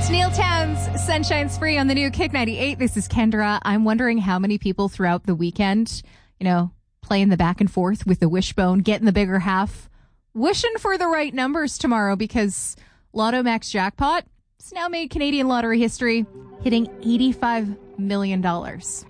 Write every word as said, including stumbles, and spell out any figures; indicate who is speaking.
Speaker 1: Neil Towns, Sunshine's Free on the new Kick ninety-eight. This is Kendra. I'm wondering how many people throughout the weekend, you know, playing the back and forth with the wishbone, getting the bigger half, wishing for the right numbers tomorrow because Lotto Max Jackpot has now made Canadian lottery history, hitting eighty-five million dollars.